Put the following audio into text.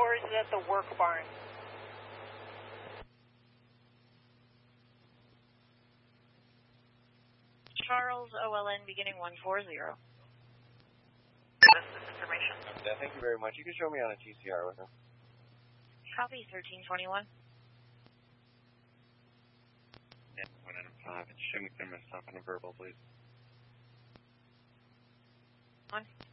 or is it at the work barn? Charles, OLN, beginning 140. This is information. Yeah, thank you very much. You can show me on a TCR with him. Copy, 1321. Yeah, 1 and 5. Show me myself on a verbal, please. On.